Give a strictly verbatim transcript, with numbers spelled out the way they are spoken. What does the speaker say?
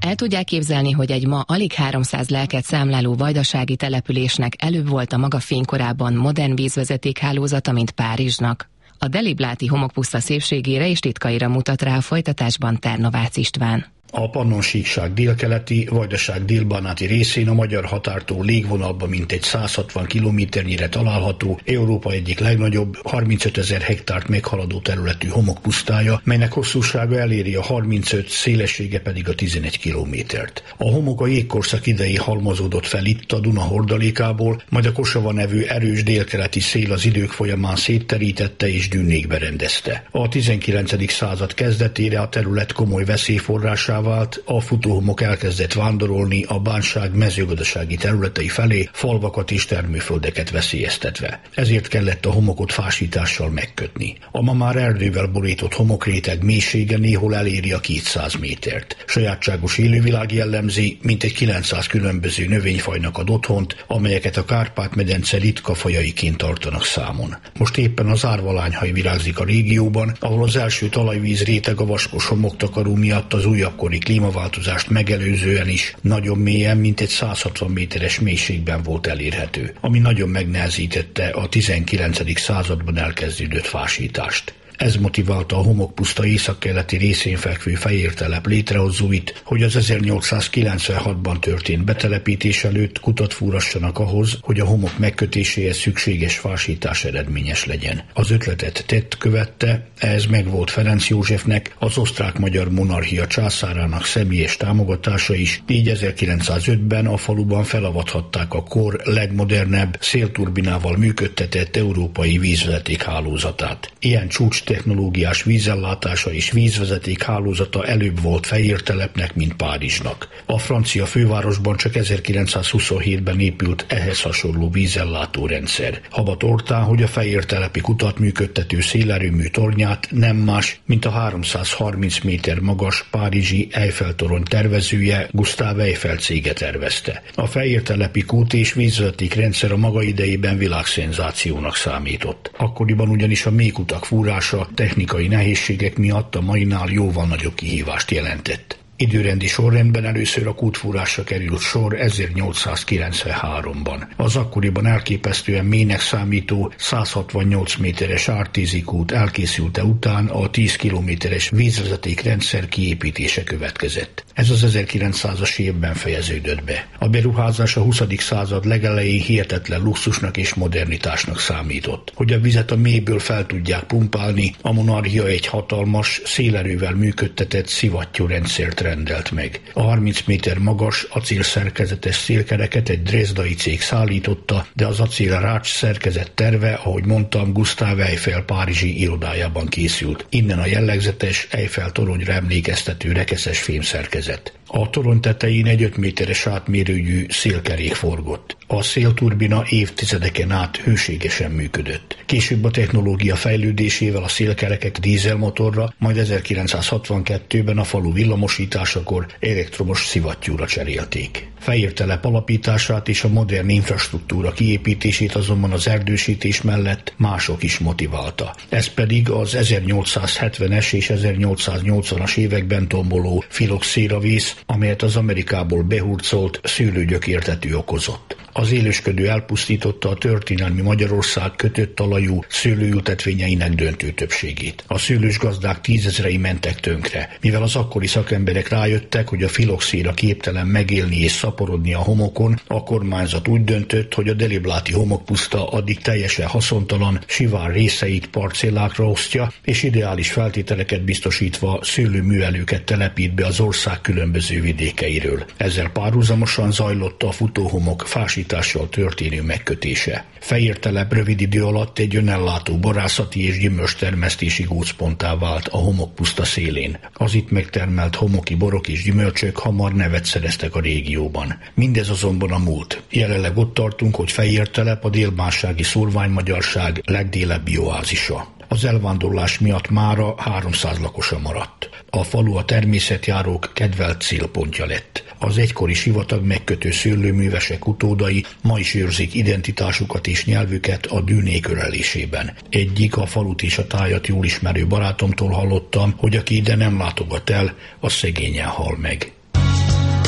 El tudják képzelni, hogy egy ma alig háromszáz lelket számláló vajdasági településnek előbb volt a maga fénykorában modern vízvezetékhálózata, mint Párizsnak? A delibláti homokpuszta szépségére és titkaira mutat rá a folytatásban Ternovácz István. A Pannonsíkság délkeleti, Vajdaság délbánáti részén a magyar határtól légvonalban mintegy száz hatvan kilométernyire található Európa egyik legnagyobb, harmincötezer hektárt meghaladó területű homokpusztája, melynek hosszúsága eléri a harmincöt, szélessége pedig a tizenegy kilométert. A homok a jégkorszak idején halmozódott fel itt a Duna hordalékából, majd a Kosava nevű erős délkeleti szél az idők folyamán szétterítette és dűnékbe rendezte. A tizenkilencedik század kezdetére a terület komoly veszélyforrásá vált, a futóhomok elkezdett vándorolni a bánság mezőgazdasági területei felé, falvakat és termőföldeket veszélyeztetve. Ezért kellett a homokot fásítással megkötni. A ma már erdővel borított homokréteg mélysége néhol eléri a kétszáz métert. Sajátságos élővilág jellemzi, mintegy kilencszáz különböző növényfajnak ad otthont, amelyeket a Kárpát-medence ritka fajaiként tartanak számon. Most éppen az árvalányhaj virágzik a régióban, ahol az első talajvíz réteg a vaskos homoktakaró miatt az újabbkori klímaváltozást megelőzően is nagyon mélyen, mint egy száz hatvan méteres mélységben volt elérhető, ami nagyon megnehezítette a tizenkilencedik században elkezdődött fásítást. Ez motiválta a homokpuszta északkeleti részén fekvő Fejértelep létrehozóit, hogy az ezernyolcszázkilencvenhatban történt betelepítés előtt kutat fúrassanak ahhoz, hogy a homok megkötéséhez szükséges fásítás eredményes legyen. Az ötletet tett követte, ehhez megvolt Ferenc Józsefnek, az osztrák-magyar monarchia császárának személyes támogatása is, így ezerkilencszázötben a faluban felavathatták a kor legmodernebb, szélturbinával működtetett európai vízvezeték hálózatát. Ilyen csúcs technológiás vízellátása és vízvezeték hálózata előbb volt Fejértelepnek, mint Párizsnak. A francia fővárosban csak ezerkilencszázhuszonhétben épült ehhez hasonló vízellátó rendszer. Habat ortán, hogy a fejértelepi kutat működtető szélerőmű tornyát nem más, mint a háromszázharminc méter magas párizsi Eiffel-torony tervezője, Gustave Eiffel cége tervezte. A fejértelepi kút és vízvezeték rendszer a maga idejében világszenzációnak számított. Akkoriban ugyanis a mélykutak fúrása technikai nehézségek miatt a mainál jóval nagyobb kihívást jelentett. Időrendi sorrendben először a kútfúrásra került sor ezernyolcszázkilencvenháromban. Az akkoriban elképesztően mélynek számító száz hatvannyolc méteres ártézi kút elkészülte után a tíz kilométeres vízvezetékrendszer kiépítése következett. Ez az ezerkilencszázas évben fejeződött be. A beruházás a huszadik század legelején hihetetlen luxusnak és modernitásnak számított. Hogy a vizet a mélyből fel tudják pumpálni, a monarchia egy hatalmas, szélerővel működtetett szivattyúrendszert rendelt meg. A harminc méter magas acélszerkezetes szélkereket egy dresdai cég szállította, de az acél rács szerkezet terve, ahogy mondtam, Gustave Eiffel párizsi irodájában készült. Innen a jellegzetes Eiffel toronyra emlékeztető rekeszes fémszerkezet. A torony tetején egy öt méteres átmérőjű szélkerék forgott. A szélturbina évtizedeken át hőségesen működött. Később a technológia fejlődésével a szélkerekek dízelmotorra, majd ezerkilencszázhatvankettőben a falu villamosításakor elektromos szivattyúra cserélték. Fejértelep alapítását és a modern infrastruktúra kiépítését azonban az erdősítés mellett mások is motiválta. Ez pedig az ezernyolcszázhetvenes és ezernyolcszáznyolcvanas években tomboló filoxéravész, amelyet az Amerikából behurcolt szőlőgyökértető okozott. Az élősködő elpusztította a történelmi Magyarország kötött talajú szőlőültetvényeinek döntő többségét. A szőlős gazdák tízezrei mentek tönkre, mivel az akkori szakemberek rájöttek, hogy a filoxéra képtelen megélni és szaporodni a homokon, a kormányzat úgy döntött, hogy a delibláti homokpuszta addig teljesen haszontalan, sivár részeit parcellákra osztja, és ideális feltételeket biztosítva szőlőművelőket telepít be az ország különböző vidékeiről. Ezzel párhuzamosan zajlott a futóhomok fásítással történő megkötése. Fejértelep rövid idő alatt egy önellátó borászati és gyümölcstermesztési gócponttá vált a homokpuszta szélén. Az itt megtermelt homoki borok és gyümölcsök hamar nevet szereztek a régióban. Mindez azonban a múlt. Jelenleg ott tartunk, hogy Fejértelep a délbánsági szórványmagyarság legdélebbi oázisa. Az elvándorlás miatt mára háromszáz lakosa maradt. A falu a természetjárók kedvelt célpontja lett. Az egykori sivatag megkötő szőlőművesek utódai ma is őrzik identitásukat és nyelvüket a dűnék ölelésében. Egyik a falut és a tájat jól ismerő barátomtól hallottam, hogy aki ide nem látogat el, az szegényen hal meg.